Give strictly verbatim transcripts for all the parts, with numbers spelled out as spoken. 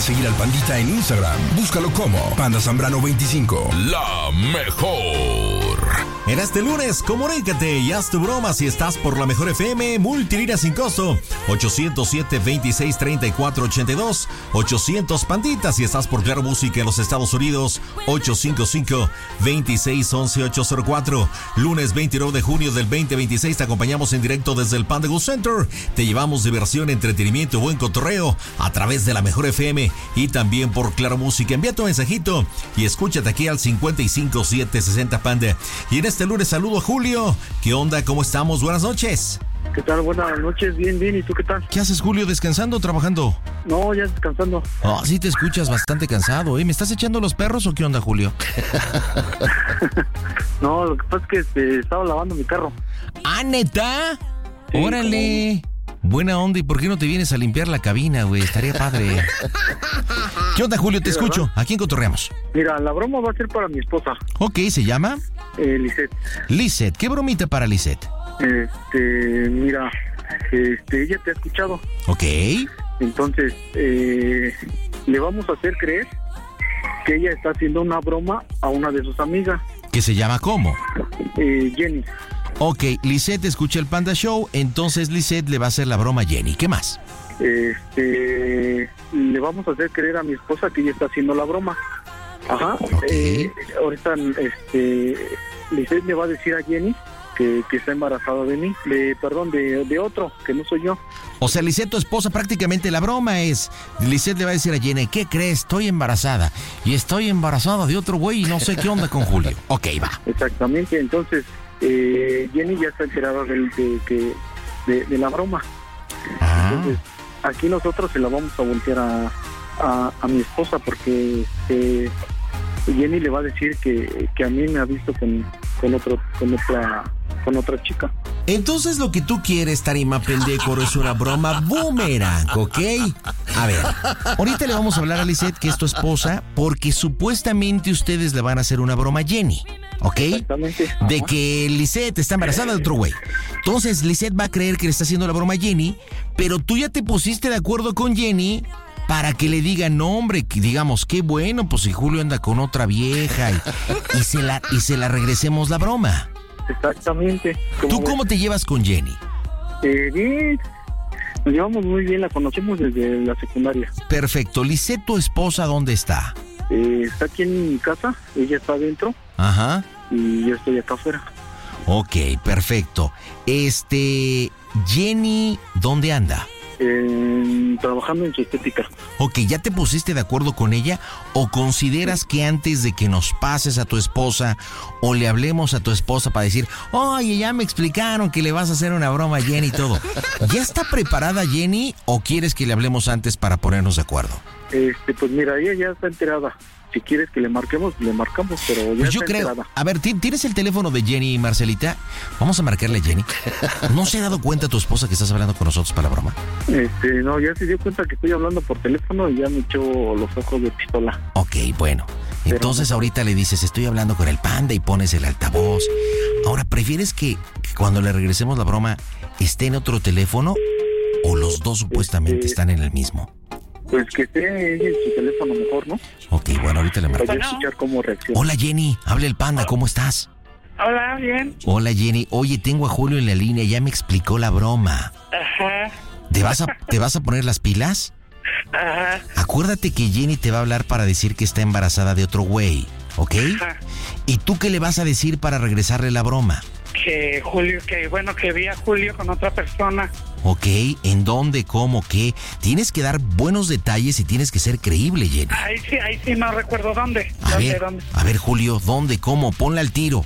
puedes seguir al Pandita en Instagram. Búscalo como Panda Zambrano veinticinco. La mejor. En este lunes, comunícate y haz tu broma si estás por la mejor F M, multilínea sin costo, ochocientos siete, veintiséis, treinta y cuatro, ochenta y dos, ochocientos Pandita si estás por Claro Música en los Estados Unidos, ochocientos cincuenta y cinco, veintiséis, once, ochocientos cuatro. Lunes veintinueve de junio del veinte veintiséis te acompañamos en directo desde el Panda Go Center. Te llevamos diversión, entretenimiento y buen cotorreo a través de la mejor F M y también por Claro Música. Envía tu mensajito y escúchate aquí al cincuenta y cinco, siete sesenta Panda. Y en este lunes saludo a Julio. ¿Qué onda? ¿Cómo estamos? Buenas noches. ¿Qué tal? Buenas noches, bien, bien. ¿Y tú qué tal? ¿Qué haces, Julio? ¿Descansando o trabajando? No, ya descansando. Oh, sí te escuchas bastante cansado, ¿eh? ¿Me estás echando los perros o qué onda, Julio? No, lo que pasa es que este, estaba lavando mi carro. ¿Ah, neta? Sí, órale. Buena onda, ¿y por qué no te vienes a limpiar la cabina, güey? Estaría padre. ¿Qué onda, Julio? Te Sí, escucho. ¿verdad? ¿A quién cotorreamos? Mira, la broma va a ser para mi esposa. Ok, ¿se llama? Eh, Lisette. Lisette. ¿Qué bromita para Lisette? Este, mira, este, ella te ha escuchado. Ok. Entonces, eh, le vamos a hacer creer que ella está haciendo una broma a una de sus amigas. ¿Qué se llama cómo? Eh, Jenny. Ok, Lisette escucha el Panda Show, entonces Lisette le va a hacer la broma a Jenny. ¿Qué más? Este, le vamos a hacer creer a mi esposa que ella está haciendo la broma. Ajá. Ok. Eh, ahorita, este, Lisette le va a decir a Jenny que, que está embarazada de mí, de, perdón, de, de otro, que no soy yo. O sea, Lisette, tu esposa, prácticamente la broma es, Lisette le va a decir a Jenny, ¿qué crees? Estoy embarazada. Y estoy embarazada de otro güey y no sé qué onda con Julio. Ok, va. Exactamente, entonces eh, Jenny ya está enterada de, de, de, de, de la broma. Ah. Entonces, aquí nosotros se la vamos a voltear a, a, a mi esposa porque este, Jenny le va a decir que, que a mí me ha visto con, con, otro, con, otra, con otra chica. Entonces lo que tú quieres, Tarima Pendejo, es una broma boomerang, ¿ok? A ver, ahorita le vamos a hablar a Lisette, que es tu esposa, porque supuestamente ustedes le van a hacer una broma a Jenny, ¿ok? Exactamente. De Ajá. que Lisette está embarazada de otro güey. Entonces Lisette va a creer que le está haciendo la broma a Jenny, pero tú ya te pusiste de acuerdo con Jenny para que le diga, no hombre, que digamos, qué bueno, pues si Julio anda con otra vieja y, y, se, la, y se la regresemos la broma. Exactamente. ¿Tú ves? cómo te llevas con Jenny? Eh, bien, nos llevamos muy bien, la conocemos desde la secundaria. Perfecto. Lisette, tu esposa, ¿dónde está? Eh, está aquí en mi casa, ella está adentro Ajá. y yo estoy acá afuera. Ok, perfecto. Este, Jenny, ¿dónde anda? Eh, trabajando en su estética. Ok, ¿ya te pusiste de acuerdo con ella o consideras que antes de que nos pases a tu esposa o le hablemos a tu esposa para decir, oye, ya me explicaron que le vas a hacer una broma a Jenny y todo? ¿Ya está preparada Jenny o quieres que le hablemos antes para ponernos de acuerdo? Este, pues mira, ella ya está enterada. Si quieres que le marquemos, le marcamos, pero ya Pues yo está creo, enterada. a ver, ¿ti- ¿tienes el teléfono de Jenny, Marcelita? Vamos a marcarle a Jenny. ¿No se ha dado cuenta tu esposa que estás hablando con nosotros para la broma? Este, no, ya se dio cuenta que estoy hablando por teléfono y ya me echó los ojos de pistola. Ok, bueno. Entonces Pero- ahorita le dices, estoy hablando con el Panda y pones el altavoz. Ahora, ¿prefieres que, que cuando le regresemos la broma esté en otro teléfono o los dos supuestamente Este- están en el mismo? Pues que esté ella en su teléfono mejor, ¿no? Ok, bueno, ahorita le marco. Para yo escuchar cómo reacciona. Hola Jenny, habla el Panda, ¿cómo estás? Hola, bien. Hola Jenny, oye, tengo a Julio en la línea, ya me explicó la broma. Ajá, ¿Te vas a, te vas a poner las pilas? ajá, Acuérdate que Jenny te va a hablar para decir que está embarazada de otro güey, ¿ok? ajá. ¿Y tú qué le vas a decir para regresarle la broma? Que Julio, que bueno, que vi a Julio con otra persona. ¿Ok? ¿En dónde? ¿Cómo? ¿Qué? Tienes que dar buenos detalles y tienes que ser creíble, Jenny. Ahí sí, ahí sí no recuerdo dónde. A ¿Dónde, ver, dónde? a ver, Julio, ¿dónde? ¿Cómo? Ponla al tiro.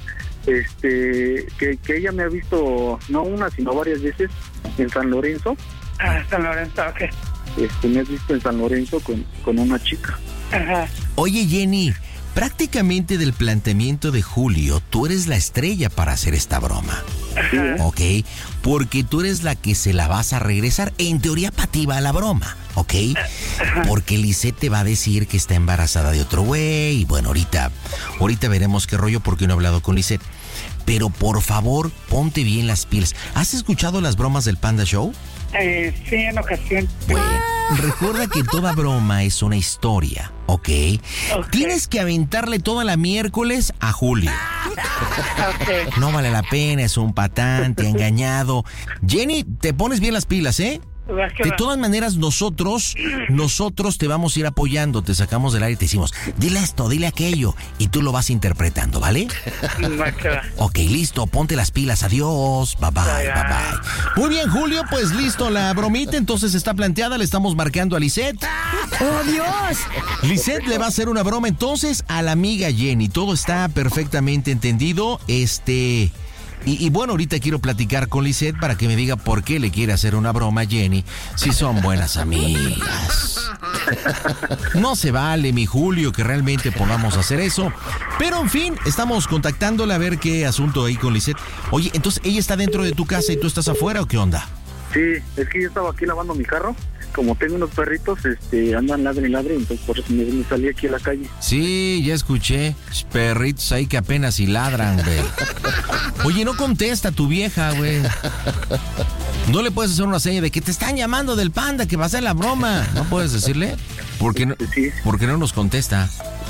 Este, que, que ella me ha visto, no una, sino varias veces en San Lorenzo. Ah, San Lorenzo, ok. Este, me has visto en San Lorenzo con, con una chica. Ajá. Oye, Jenny, prácticamente del planteamiento de Julio, tú eres la estrella para hacer esta broma. Ajá. ¿Ok? Porque tú eres la que se la vas a regresar. En teoría, para ti va la broma, ¿ok? Porque Lisette te va a decir que está embarazada de otro güey. Y bueno, ahorita, ahorita veremos qué rollo porque no he hablado con Lisette. Pero por favor, ponte bien las pilas. ¿Has escuchado las bromas del Panda Show? Eh, sí, en ocasión. Bueno, recuerda que toda broma es una historia, ¿ok? Okay. Tienes que aventarle toda la miércoles a Julio. Okay. No vale la pena, es un patán, te ha engañado. Jenny, te pones bien las pilas, ¿eh? De todas maneras, nosotros, nosotros te vamos a ir apoyando, te sacamos del aire y te decimos, dile esto, dile aquello, y tú lo vas interpretando, ¿vale? Ok, listo, ponte las pilas, adiós, bye bye, bye bye. Muy bien, Julio, pues listo, la bromita entonces está planteada, le estamos marcando a Lisette. ¡Oh, Dios! Lisette le va a hacer una broma entonces a la amiga Jenny, todo está perfectamente entendido, este... Y, y bueno, ahorita quiero platicar con Lisette para que me diga por qué le quiere hacer una broma a Jenny si son buenas amigas. No se vale, mi Julio, que realmente podamos hacer eso. Pero en fin, estamos contactándola a ver qué asunto hay con Lisette. Oye, entonces, ¿ella está dentro de tu casa y tú estás afuera o qué onda? Sí, es que yo estaba aquí lavando mi carro. Como tengo unos perritos, este, andan ladre y ladre, entonces por eso me, me salí aquí a la calle. Sí, ya escuché. Perritos ahí que apenas y ladran, güey. Oye, no contesta tu vieja, güey. No le puedes hacer una seña de que te están llamando del Panda, que va a hacer la broma. ¿No puedes decirle? Porque no, sí. porque no nos contesta.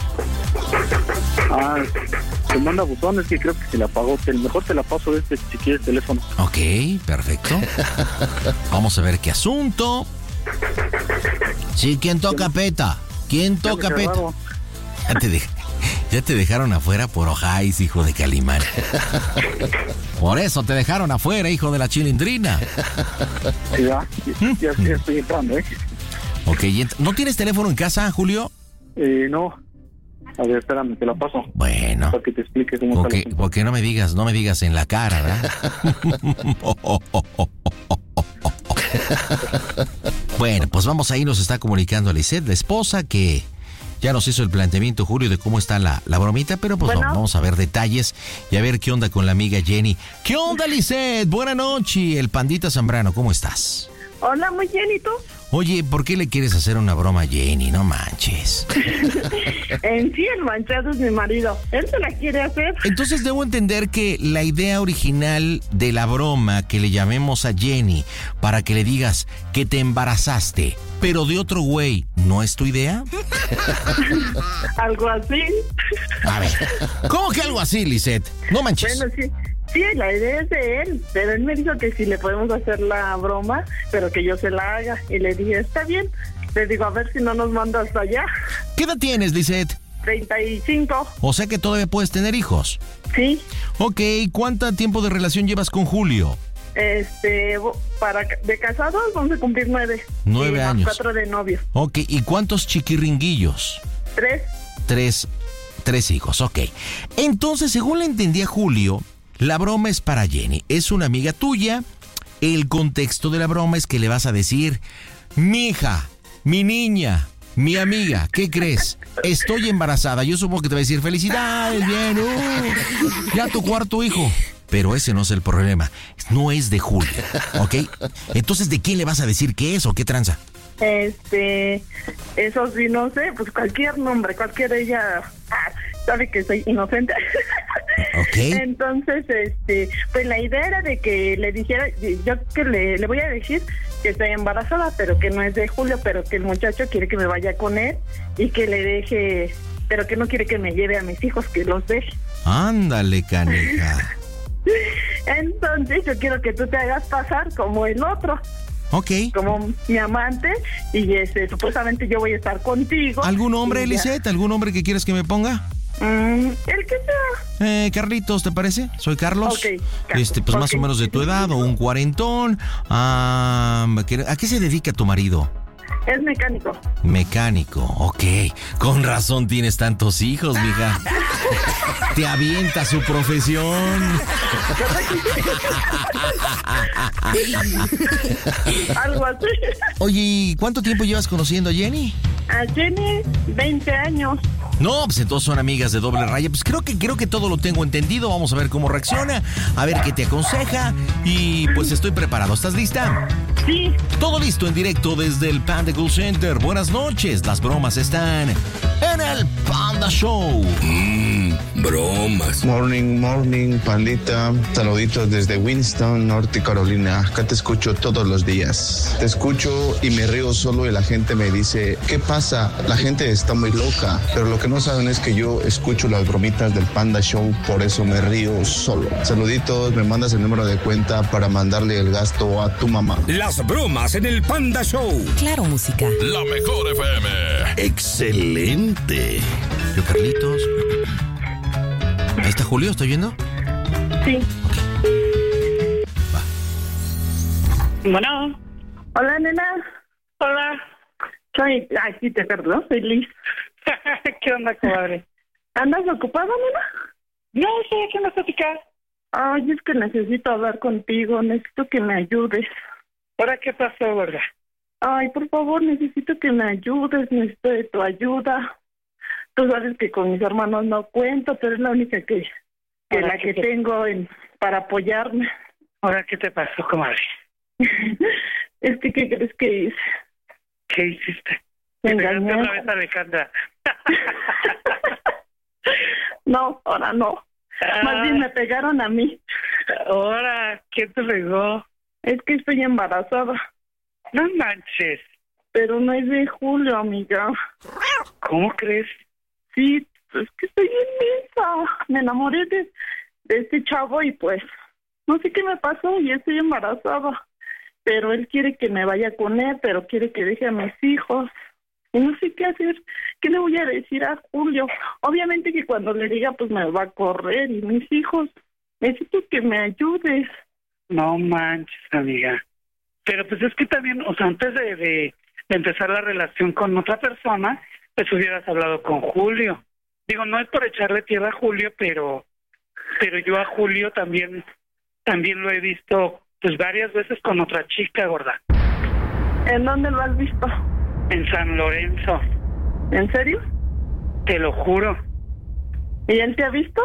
Ah, te manda buzones que creo que se la apagó. Mejor te la paso de este, si quieres, teléfono. Ok, perfecto. Vamos a ver qué asunto. Sí, ¿quién toca peta? ¿Quién toca peta? Ya te, de, ya te dejaron afuera por ojáis, hijo de Calimán. Por eso te dejaron afuera, hijo de la chilindrina. Sí, ya, ya, ya estoy entrando, ¿eh? Ok, ¿no tienes teléfono en casa, Julio? Eh, no. A ver, espérame, te la paso. Bueno. Para que te explique cómo porque, está la... porque no me digas, no me digas en la cara, ¿verdad? oh, oh, oh, oh, oh, oh, oh. Bueno, pues vamos ahí, nos está comunicando a Lisette, la esposa, que ya nos hizo el planteamiento, Julio, de cómo está la, la bromita, pero pues bueno, vamos a ver detalles y a ver qué onda con la amiga Jenny. ¿Qué onda, Lisette? Buenas noches, el Pandita Zambrano, ¿cómo estás? Hola, muy bien, ¿y tú? Oye, ¿por qué le quieres hacer una broma a Jenny? No manches. En sí, el manchado es mi marido. Él se la quiere hacer. Entonces debo entender que la idea original de la broma que le llamemos a Jenny para que le digas que te embarazaste, pero de otro güey, ¿no es tu idea? Algo así. A ver, ¿cómo que algo así, Lisette? No manches. Bueno, sí. Sí, la idea es de él, pero él me dijo que si le podemos hacer la broma, pero que yo se la haga. Y le dije, está bien. Le digo, a ver si no nos manda hasta allá. ¿Qué edad tienes, Lisette? treinta y cinco. O sea que todavía puedes tener hijos. Sí. Ok, ¿cuánto tiempo de relación llevas con Julio? Este, para de casados vamos a cumplir nueve. Nueve más años. Cuatro de novio. Ok, ¿y cuántos chiquiringuillos? Tres. Tres, tres hijos, ok. Entonces, según le entendí a Julio, la broma es para Jenny, es una amiga tuya. El contexto de la broma es que le vas a decir, mi hija, mi niña, mi amiga, ¿qué crees? Estoy embarazada. Yo supongo que te va a decir, felicidades, bien, uh, ya tu cuarto hijo. Pero ese no es el problema, no es de Julio, ¿ok? Entonces, ¿de quién le vas a decir qué es o qué tranza? Este, eso sí, no sé, pues cualquier nombre, cualquier ella, ah, sabe que soy inocente. Ok. Entonces, este, pues la idea era de que le dijera, yo que le, le voy a decir que estoy embarazada, pero que no es de Julio, pero que el muchacho quiere que me vaya con él y que le deje, pero que no quiere que me lleve a mis hijos, que los deje. Ándale, caneja. Entonces yo quiero que tú te hagas pasar como el otro. Ok. Como mi amante, y este, supuestamente yo voy a estar contigo. ¿Algún hombre, Lisette? ¿Algún hombre que quieras que me ponga? Mm, el que sea. Eh, Carlitos, ¿te parece? Soy Carlos. Ok. Este, pues okay. Más o menos de tu edad, o un cuarentón. Ah, ¿a qué se dedica tu marido? Es mecánico. Mecánico, ok. Con razón tienes tantos hijos, mija. Te avienta su profesión. Algo así. Oye, ¿y cuánto tiempo llevas conociendo a Jenny? A Jenny, veinte años. No, pues entonces son amigas de doble raya. Pues creo que creo que todo lo tengo entendido. Vamos a ver cómo reacciona, a ver qué te aconseja. Y pues estoy preparado. ¿Estás lista? Sí. Todo listo en directo desde el Panda Cool Center. Buenas noches. Las bromas están en el Panda Show. Mmm, bromas. Morning, morning, pandita. Saluditos desde Winston, Norte Carolina. Acá te escucho todos los días. Te escucho y me río solo y la gente me dice, ¿qué pasa? La gente está muy loca. Pero lo que no saben es que yo escucho las bromitas del Panda Show, por eso me río solo. Saluditos, me mandas el número de cuenta para mandarle el gasto a tu mamá. Las bromas en el Panda Show. Claro, música. La mejor F M. Excelente. Yo, Carlitos. Ahí está Julio, ¿estoy viendo? Sí. Okay. Va. Bueno. Hola, nena. Hola. Soy, ay, sí, te acuerdo, soy Liz. ¿Qué onda, comadre? ¿Andas ocupada, nena? No, sí, ¿qué me platicas? Ay, es que necesito hablar contigo, necesito que me ayudes. ¿Ahora qué pasó, verdad? Ay, por favor, necesito que me ayudes, necesito de tu ayuda. Tú sabes que con mis hermanos no cuento, pero es la única que, que la que te... tengo en, para apoyarme. ¿Ahora qué te pasó, comadre? Es que, ¿qué crees que hice? ¿Qué hiciste? Me ¿Te engañé. pegaste otra vez a Alejandra? No, ahora no. Ah. Más bien me pegaron a mí. Ahora, ¿quién te pegó? Es que estoy embarazada. No manches. Pero no es de Julio, amiga. ¿Cómo crees? Sí, es que estoy inmensa. Me enamoré de, de este chavo y pues no sé qué me pasó y estoy embarazada. Pero él quiere que me vaya con él, pero quiere que deje a mis hijos. Y no sé qué hacer. ¿Qué le voy a decir a Julio? Obviamente que cuando le diga pues me va a correr y mis hijos. Necesito que me ayudes. No manches, amiga. Pero pues es que también, o sea, antes de, de, de empezar la relación con otra persona, pues hubieras hablado con Julio. Digo, no es por echarle tierra a Julio, pero pero yo a Julio también también lo he visto pues varias veces con otra chica, gorda. ¿En dónde lo has visto? En San Lorenzo. ¿En serio? Te lo juro. ¿Y él te ha visto?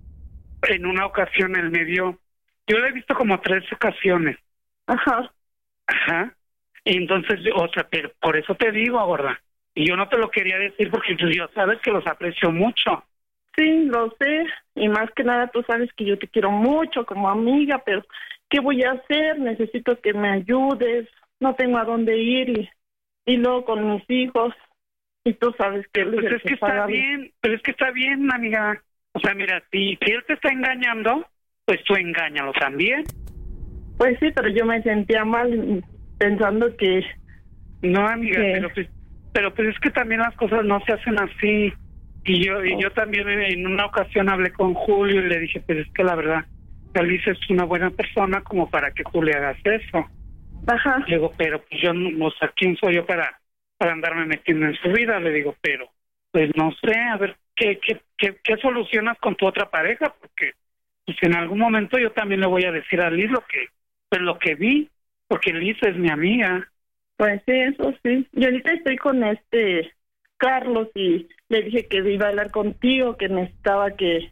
En una ocasión él me vio. Yo lo he visto como tres ocasiones. Ajá. Ajá. Y entonces, o sea, pero por eso te digo, gorda. Y yo no te lo quería decir porque tú ya sabes que los aprecio mucho. Sí, lo sé. Y más que nada tú sabes que yo te quiero mucho como amiga, pero ¿qué voy a hacer? Necesito que me ayudes. No tengo a dónde ir y, y luego con mis hijos. Y tú sabes que... Pues es que está bien, pero es que está bien, amiga. O sea, mira, si, si él te está engañando, pues tú engáñalo también. Pues sí, pero yo me sentía mal pensando que... No, amiga, que... pero pues pero pues es que también las cosas no se hacen así. Y yo y yo también en una ocasión hablé con Julio y le dije, pues es que la verdad, Alicia es una buena persona como para que tú le hagas eso. Ajá. Le digo, pero pues yo, o sea, ¿quién soy yo para, para andarme metiendo en su vida? Le digo, pero pues no sé, a ver, ¿qué, qué, qué, qué solucionas con tu otra pareja? Porque pues en algún momento yo también le voy a decir a Liz lo que, pues lo que vi, porque Liz es mi amiga. Pues sí, eso sí. Yo ahorita estoy con este Carlos y le dije que iba a hablar contigo, que necesitaba que,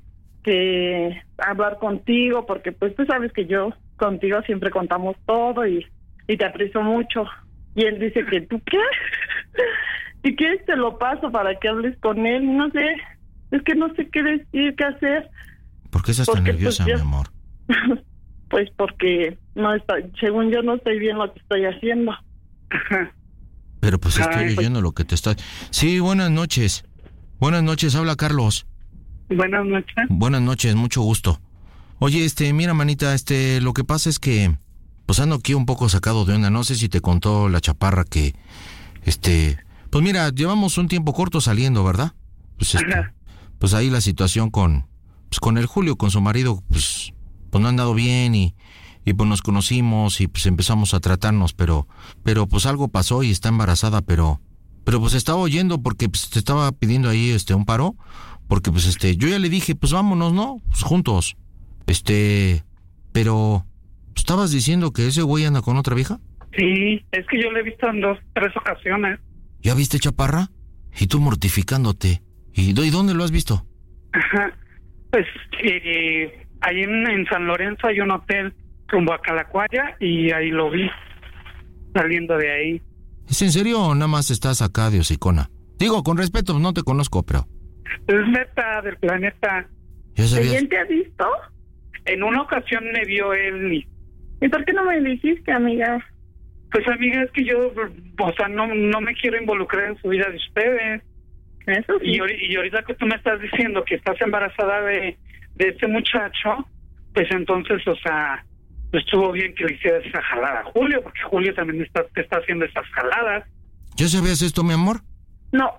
que hablar contigo, porque pues tú sabes que yo contigo siempre contamos todo y, y te aprecio mucho. Y él dice que tú qué, si quieres te lo paso para que hables con él. No sé, es que no sé qué decir, qué hacer. ¿Por qué estás tan nerviosa, pues, mi amor? Pues porque no está, según yo no estoy bien lo que estoy haciendo. Pero pues estoy Ay, leyendo pues... lo que te está... Sí, buenas noches. Buenas noches, habla Carlos. Buenas noches. Buenas noches, mucho gusto. Oye, este, mira, manita, este, lo que pasa es que pues ando aquí un poco sacado de onda. No sé si te contó la chaparra que, este, pues mira, llevamos un tiempo corto saliendo, ¿verdad? Pues este, pues ahí la situación con, pues con el Julio, con su marido, pues, pues no ha andado bien y, y pues nos conocimos y pues empezamos a tratarnos, pero, pero pues algo pasó y está embarazada, pero, pero pues estaba oyendo porque pues te estaba pidiendo ahí, este, un paro, porque pues este, yo ya le dije, pues vámonos, ¿no? Pues juntos, este, pero... ¿Estabas diciendo que ese güey anda con otra vieja? Sí, es que yo lo he visto en dos, tres ocasiones. ¿Ya viste, chaparra? Y tú mortificándote. ¿Y, y dónde lo has visto? Ajá, pues eh, ahí en, en San Lorenzo hay un hotel rumbo a Calacuaya y ahí lo vi, saliendo de ahí. ¿Es en serio o nada más estás acá de hocicona? Digo, con respeto, no te conozco, pero... Es neta, del planeta. ¿Ya sabías? ¿Quién te ha visto? En una ocasión me vio él y... ¿Y por qué no me dijiste, amiga? Pues, amiga, es que yo, o sea, no, no me quiero involucrar en su vida de ustedes. Eso sí. Y, y ahorita que tú me estás diciendo que estás embarazada de, de este muchacho, pues entonces, o sea, pues estuvo bien que le hicieras esa jalada a Julio, porque Julio también está, te está haciendo esas jaladas. ¿Ya sabías esto, mi amor? No.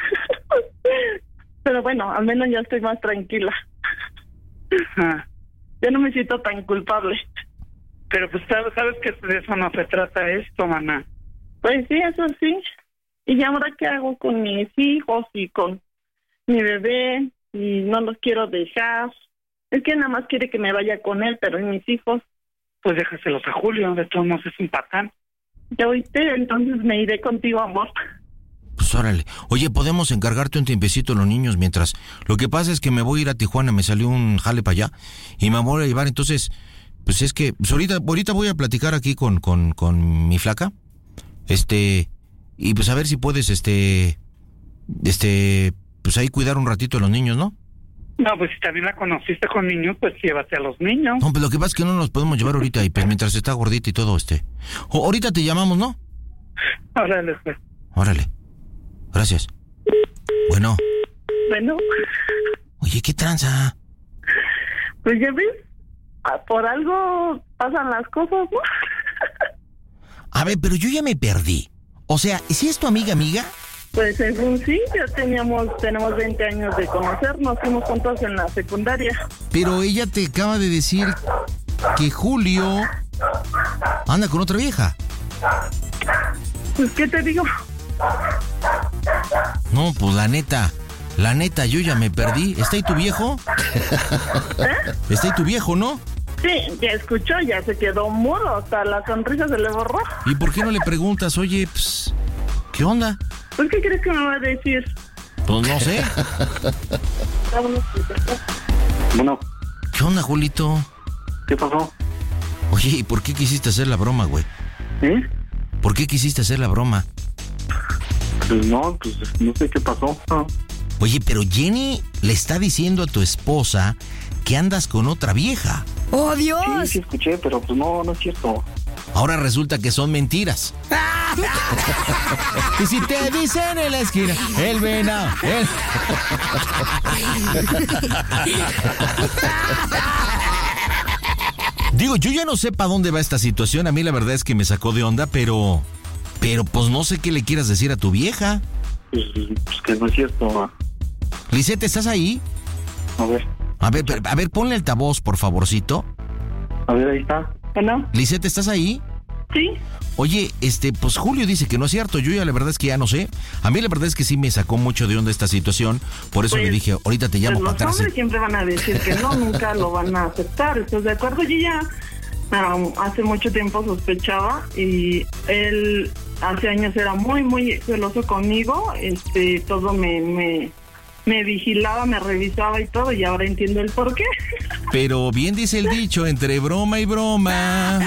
Pero bueno, al menos ya estoy más tranquila. Ajá. Ya no me siento tan culpable. Pero pues sabes, sabes que de eso no se trata esto, maná. Pues sí, eso sí. ¿Y ahora qué hago con mis hijos y con mi bebé? Y no los quiero dejar. Es que nada más quiere que me vaya con él, pero ¿y mis hijos? Pues déjaselos a Julio, de todos modos es un patán. Ya oíste, entonces me iré contigo, amor. Pues órale. Oye, ¿podemos encargarte un tiempecito a los niños mientras? Lo que pasa es que me voy a ir a Tijuana, me salió un jale para allá y me voy a llevar, entonces, pues es que, pues ahorita, ahorita voy a platicar aquí con, con, con mi flaca, este, y pues a ver si puedes, este, este, pues ahí cuidar un ratito a los niños, ¿no? No, pues si también la conociste con niños, pues llévate a los niños. No, pues lo que pasa es que no nos podemos llevar ahorita y pues mientras está gordita y todo, este. O, ahorita te llamamos, ¿no? Órale, pues. Órale. Gracias. Bueno. Bueno. Oye, ¿qué tranza? Pues ya ves, por algo pasan las cosas, ¿no? A ver, pero yo ya me perdí. O sea, ¿si es tu amiga, amiga? Pues según sí, ya teníamos, tenemos veinte años de conocernos, fuimos juntos en la secundaria. Pero ella te acaba de decir que Julio anda con otra vieja. Pues, ¿qué te digo? No, pues la neta, la neta, yo ya me perdí. ¿Está ahí tu viejo? ¿Eh? ¿Está ahí tu viejo, no? Sí, ya escuchó, ya se quedó mudo, hasta la sonrisa se le borró. ¿Y por qué no le preguntas, oye, pues, qué onda? Pues, ¿qué crees que me va a decir? Pues no sé. Bueno, ¿Qué onda, Julito? ¿qué pasó? Oye, ¿y por qué quisiste hacer la broma, güey? ¿Eh? ¿Por qué quisiste hacer la broma? Pues no, pues no sé qué pasó. Ah. Oye, pero Jenny le está diciendo a tu esposa que andas con otra vieja. ¡Oh, Dios! Sí, sí escuché, pero pues no, no es cierto. Ahora resulta que son mentiras. Y si te dicen en la esquina, el venado, el... Digo, yo ya no sé para dónde va esta situación. A mí la verdad es que me sacó de onda, pero... Pero pues no sé qué le quieras decir a tu vieja. Pues, pues que no es cierto. Lisette, ¿estás ahí? A ver, A ver, a ver, ponle altavoz, por favorcito. a ver, ahí está. ¿Bueno? Lisette, ¿estás ahí? Sí. Oye, este, pues Julio dice que no es cierto. Yo ya la verdad es que ya no sé. A mí la verdad es que sí me sacó mucho de onda esta situación. Por eso Pues, le dije, ahorita te llamo Pues para los atrás. hombres siempre van a decir que no, nunca lo van a aceptar. ¿Estás de acuerdo? Yo ya um, hace mucho tiempo sospechaba y él hace años era muy, muy celoso conmigo. Este, todo me, me, me vigilaba, me revisaba y todo, y ahora entiendo el por qué. Pero bien dice el dicho, entre broma y broma.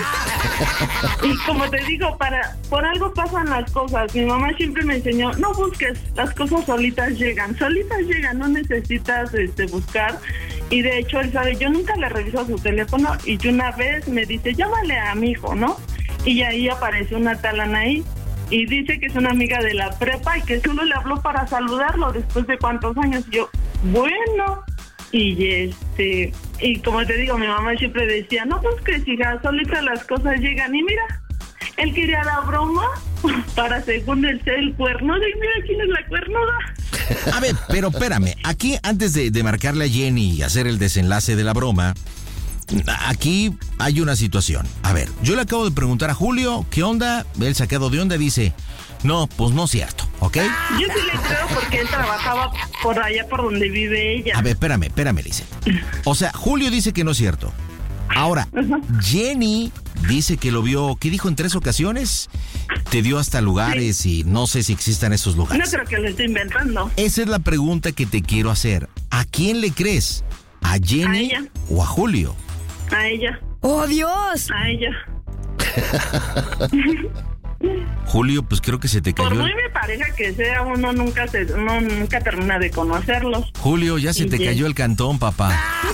Y como te digo, para por algo pasan las cosas. Mi mamá siempre me enseñó, no busques, las cosas solitas llegan, solitas llegan, no necesitas este buscar. Y de hecho, él sabe, yo nunca le reviso su teléfono y yo una vez me dice, llámale a mi hijo, ¿no? Y ahí apareció una tal Anaí y dice que es una amiga de la prepa y que solo le habló para saludarlo después de cuántos años. Y yo, bueno, y este, y como te digo, mi mamá siempre decía, no busques, hija, solitas las cosas llegan. Y mira, él quería la broma para según él ser el cuernudo, y mira quién es la cuernuda. A ver, pero espérame, aquí antes de, de marcarle a Jenny y hacer el desenlace de la broma, aquí hay una situación. A ver, yo le acabo de preguntar a Julio, ¿qué onda? Él sacado de onda dice, no, pues no es cierto, ¿ok? Yo sí le creo porque él trabajaba por allá por donde vive ella. A ver, espérame, espérame, Lice. O sea, Julio dice que no es cierto. Ahora, Jenny dice que lo vio, ¿qué dijo? En tres ocasiones. Te dio hasta lugares sí. Y no sé si existan esos lugares. No creo que lo esté inventando. Esa es la pregunta que te quiero hacer. ¿A quién le crees? ¿A Jenny A ella. o a Julio? A ella. ¡Oh, Dios! A ella. Julio, pues creo que se te cayó. Por muy mi pareja que sea, uno nunca se, uno nunca termina de conocerlos. Julio, ya se te Sí. cayó el cantón, papá.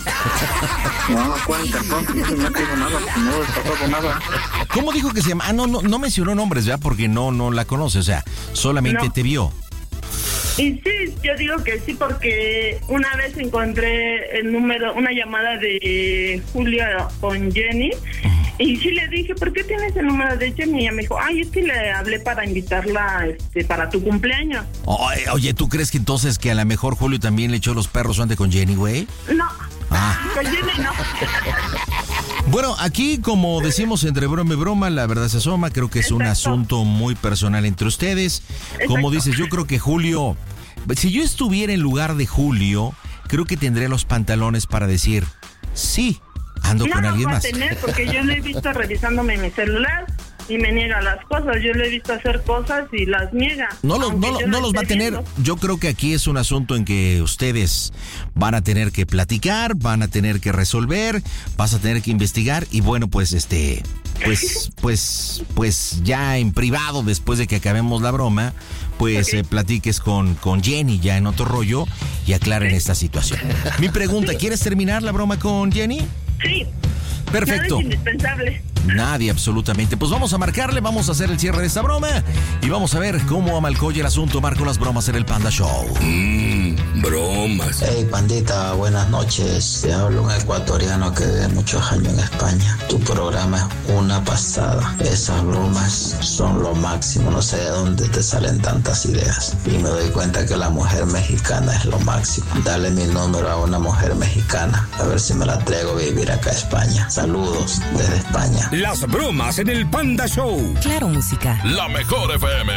No, ¿cuál cantón? No tengo nada, no he pasado nada. ¿Cómo dijo que se llama? Ah, no, no, no mencionó nombres, ¿verdad? Porque no, no la conoce, o sea, solamente No. te vio. Y sí, yo digo que sí, porque una vez encontré el número, una llamada de Julio con Jenny, y sí le dije, ¿por qué tienes el número de Jenny? Y ella me dijo, ay, es que le hablé para invitarla este, para tu cumpleaños. Oye, oye, ¿tú crees que entonces que a lo mejor Julio también le echó los perros antes con Jenny, güey? No, Ah. con Jenny no. Bueno, aquí, como decimos entre broma y broma, la verdad se asoma. Creo que es un Exacto. asunto muy personal entre ustedes. Como Exacto. dices, yo creo que Julio, si yo estuviera en lugar de Julio, creo que tendría los pantalones para decir, sí, ando No con los alguien va a más. tener, porque yo lo he visto revisándome mi celular y me niega las cosas. Yo lo he visto hacer cosas y las niega. No, los, aunque no, yo no lo los va a esté tener. viendo. Yo creo que aquí es un asunto en que ustedes van a tener que platicar, van a tener que resolver, vas a tener que investigar y bueno, pues este, pues, pues, pues ya en privado, después de que acabemos la broma, pues Ok. eh, platiques con, con Jenny ya en otro rollo y aclaren esta situación. Mi pregunta, ¿quieres terminar la broma con Jenny? Sí. Perfecto. Nada es indispensable. Nadie, absolutamente. Pues vamos a marcarle, vamos a hacer el cierre de esta broma y vamos a ver cómo amalcoya el asunto. Marco las bromas en el Panda Show. Mmm, bromas. Hey pandita, buenas noches. Te hablo un ecuatoriano que vive muchos años en España. Tu programa es una pasada. Esas bromas son lo máximo. No sé de dónde te salen tantas ideas. Y me doy cuenta que la mujer mexicana es lo máximo. Dale mi número a una mujer mexicana. A ver si me la traigo a vivir acá a España. Saludos desde España. Las bromas en el Panda Show. Claro, música. La mejor F M.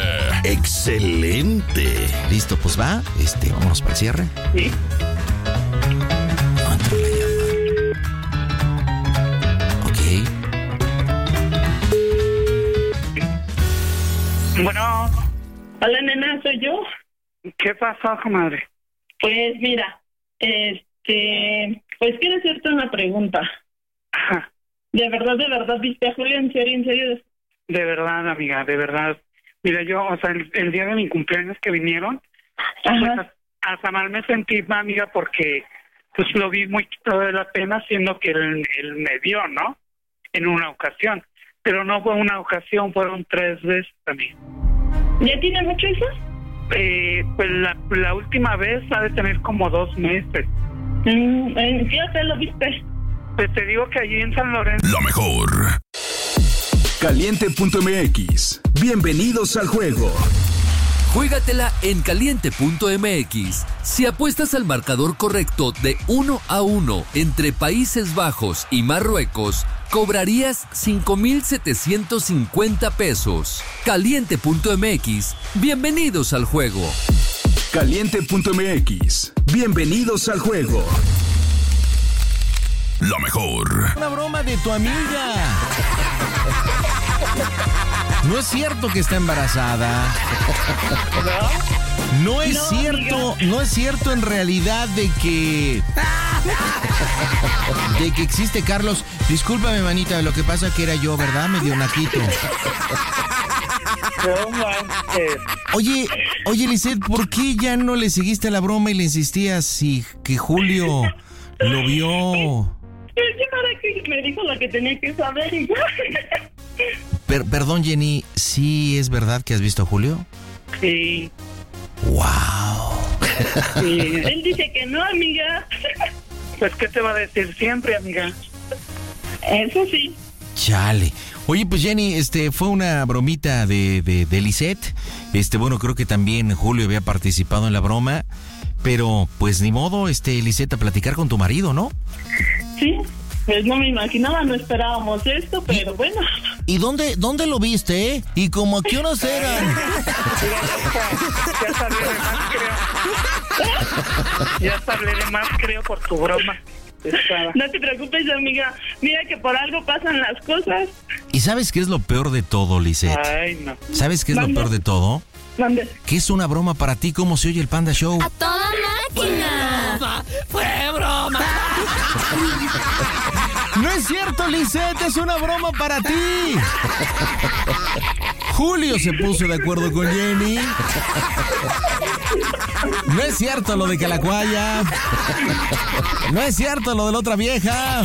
Excelente. Listo, pues va. Este, vámonos para el cierre. Sí. No entró la llamada. Ok. Bueno, Hola, nena, soy yo. ¿qué pasó, comadre? Pues mira, este, pues quiero hacerte una pregunta. Ajá. ¿De verdad, de verdad viste a Julio? ¿En serio, en serio? De verdad, amiga, de verdad. Mira, yo, o sea, el, el día de mi cumpleaños que vinieron, pues, Ajá. hasta mal me sentí, amiga, porque pues lo vi muy quitado de la pena, siendo que él, él me vio, ¿no? En una ocasión. Pero no fue una ocasión, fueron tres veces, amiga. ¿Ya tiene mucho eso? Eh, pues la, la última vez ha de tener como dos meses. Mm, ¿En qué hotel lo viste? Pues te digo que allí en San Lorenzo. Lo mejor. Caliente punto m x. Bienvenidos al juego. Juégatela en caliente punto m x. Si apuestas al marcador correcto de uno a uno entre Países Bajos y Marruecos, cobrarías cinco mil setecientos cincuenta pesos. caliente punto m x. Bienvenidos al juego. Caliente punto m x. Bienvenidos al juego. Lo mejor. Una broma de tu amiga. No es cierto que está embarazada. No es No, cierto, amiga. no es cierto en realidad de que de que existe Carlos. Discúlpame, manita, lo que pasa es que era yo, ¿verdad? Medio naquito. No manches. Oye, oye, Lisette, ¿por qué ya no le seguiste la broma y le insistías si que Julio lo vio? Es que para que me dijo lo que tenía que saber y ya. Per- perdón, Jenny, ¿sí es verdad que has visto a Julio? Sí, ¡Wow! sí. Él dice que no, amiga. Pues, ¿qué te va a decir siempre, amiga? Eso sí. Chale. Oye, pues Jenny, este, fue una bromita de, de, de Lisette. Este, bueno, creo que también Julio había participado en la broma. Pero, pues ni modo, este, Lisette, a platicar con tu marido, ¿no? Sí. Pues no me imaginaba, no esperábamos esto, pero bueno. ¿Y dónde, dónde lo viste, eh? ¿Y como a qué horas eran? Mira, ya, ya hablé de más, creo. Ya hablé de más, creo, por tu broma. Estaba. No te preocupes, amiga. Mira que por algo pasan las cosas. ¿Y sabes qué es lo peor de todo, Lisette? Ay, no. ¿Sabes qué es lo Mande. peor de todo? ¿Dónde? Que es una broma para ti. ¿Cómo se oye el Panda Show? ¡A toda máquina! ¡Fue broma! No es cierto, Lisette, es una broma para ti. Julio se puso de acuerdo con Jenny. No es cierto lo de Calacuaya. No es cierto lo de la otra vieja.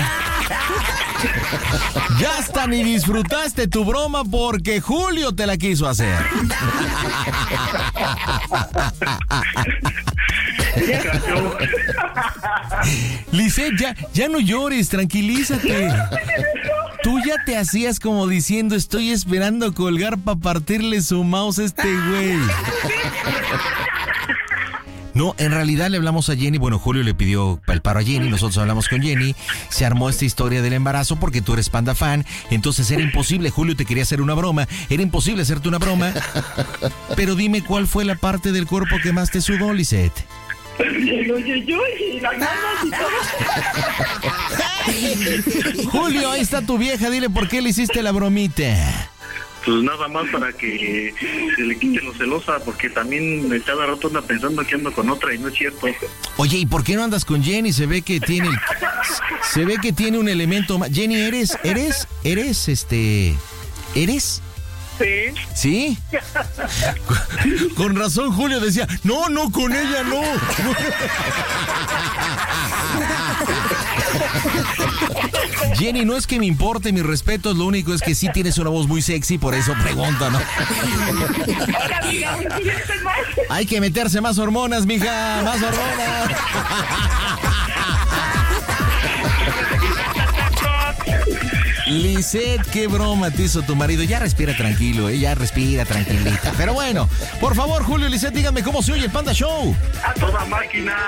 Ya hasta ni disfrutaste tu broma porque Julio te la quiso hacer. Lisette, ya, ya no llores, tranquilízate. Tú ya te hacías como diciendo, estoy esperando colgar para partirle su mouse a este güey. No, en realidad le hablamos a Jenny, bueno, Julio le pidió el paro a Jenny, nosotros hablamos con Jenny, se armó esta historia del embarazo porque tú eres Panda fan, entonces era imposible, Julio te quería hacer una broma, era imposible hacerte una broma, pero dime cuál fue la parte del cuerpo que más te sudó, Lisette. El yo y las manos y todo. Julio, ahí está tu vieja, dile por qué le hiciste la bromita. Pues nada más para que se le quite lo celosa, porque también cada rato anda pensando que ando con otra y no es cierto. Oye, ¿y por qué no andas con Jenny? Se ve que tiene, se ve que tiene un elemento más. Jenny, eres, eres, eres, este, eres. Sí. ¿Sí? Con razón Julio decía, no, no, con ella no. Jenny, no es que me importe, mis respetos, lo único es que sí tienes una voz muy sexy, por eso pregunto, ¿no? Hay que meterse más hormonas, mija, más hormonas. Lisette, qué broma te hizo tu marido. Ya respira tranquilo, ¿eh? Ya respira tranquilita. Pero bueno, por favor, Julio y Lisette, díganme cómo se oye el Panda Show. A toda máquina.